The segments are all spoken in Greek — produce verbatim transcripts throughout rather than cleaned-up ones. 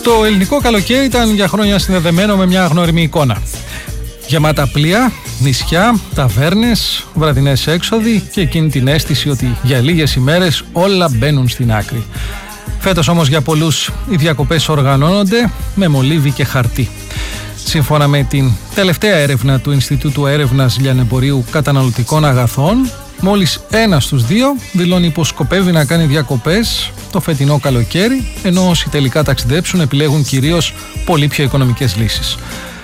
Το ελληνικό καλοκαίρι ήταν για χρόνια συνδεδεμένο με μια γνώριμη εικόνα. Γεμάτα πλοία, νησιά, ταβέρνες, βραδινές έξοδοι και εκείνη την αίσθηση ότι για λίγες ημέρες όλα μπαίνουν στην άκρη. Φέτος όμως για πολλούς οι διακοπές οργανώνονται με μολύβι και χαρτί. Σύμφωνα με την τελευταία έρευνα του Ινστιτούτου Έρευνας Λιανεμπορίου Καταναλωτικών Αγαθών, μόλις ένα στους δύο δηλώνει πως σκοπεύει να κάνει διακοπές το φετινό καλοκαίρι, ενώ όσοι τελικά ταξιδέψουν επιλέγουν κυρίως πολύ πιο οικονομικές λύσεις.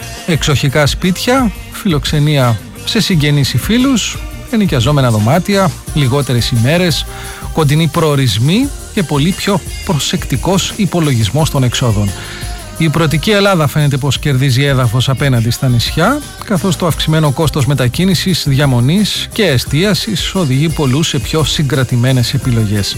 Εξοχικά σπίτια, φιλοξενία σε συγγενείς ή φίλους, ενοικιαζόμενα δωμάτια, λιγότερες ημέρες, κοντινοί προορισμοί και πολύ πιο προσεκτικός υπολογισμός των εξόδων. Η πρωτική Ελλάδα φαίνεται πως κερδίζει έδαφος απέναντι στα νησιά, καθώς το αυξημένο κόστος μετακίνησης, διαμονής και εστίασης οδηγεί πολλούς σε πιο συγκρατημένες επιλογές.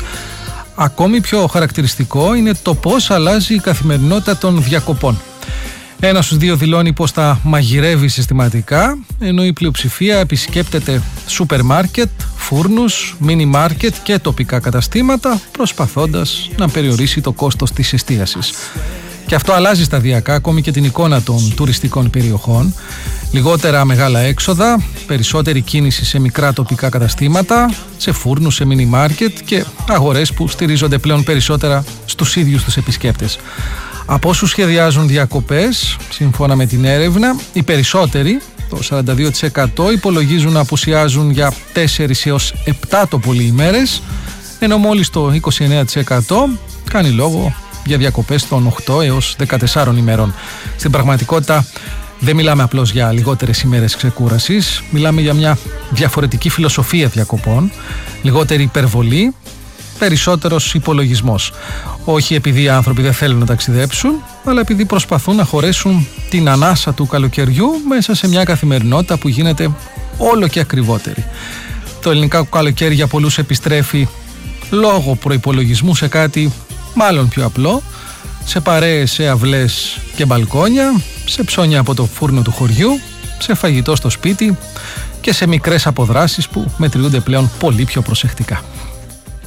Ακόμη πιο χαρακτηριστικό είναι το πώς αλλάζει η καθημερινότητα των διακοπών. Ένας στους δύο δηλώνει πως τα μαγειρεύει συστηματικά, ενώ η πλειοψηφία επισκέπτεται σούπερ μάρκετ, φούρνους, μίνι μάρκετ και τοπικά καταστήματα, προσπαθώντας να περιορίσει το κόστος της εστίασης. Και αυτό αλλάζει σταδιακά ακόμη και την εικόνα των τουριστικών περιοχών. Λιγότερα μεγάλα έξοδα, περισσότερη κίνηση σε μικρά τοπικά καταστήματα, σε φούρνους, σε μίνι μάρκετ και αγορές που στηρίζονται πλέον περισσότερα στους ίδιους τους επισκέπτες. Από όσους σχεδιάζουν διακοπές, σύμφωνα με την έρευνα, οι περισσότεροι, το σαράντα δύο τοις εκατό, υπολογίζουν να απουσιάζουν για τέσσερις έως επτά το πολύ ημέρες, ενώ μόλις το είκοσι εννέα τοις εκατό κάνει λόγο για διακοπές των οκτώ έως δεκατεσσάρων ημερών. Στην πραγματικότητα δεν μιλάμε απλώς για λιγότερες ημέρες ξεκούρασης, μιλάμε για μια διαφορετική φιλοσοφία διακοπών, λιγότερη υπερβολή, περισσότερος υπολογισμός. Όχι επειδή οι άνθρωποι δεν θέλουν να ταξιδέψουν, αλλά επειδή προσπαθούν να χωρέσουν την ανάσα του καλοκαιριού μέσα σε μια καθημερινότητα που γίνεται όλο και ακριβότερη. Το ελληνικό καλοκαίρι για πολλούς επιστρέφει λόγω προϋπολογισμού σε κάτι μάλλον πιο απλό, σε παρέες, σε αυλές και μπαλκόνια, σε ψώνια από το φούρνο του χωριού, σε φαγητό στο σπίτι και σε μικρές αποδράσεις που μετριούνται πλέον πολύ πιο προσεκτικά.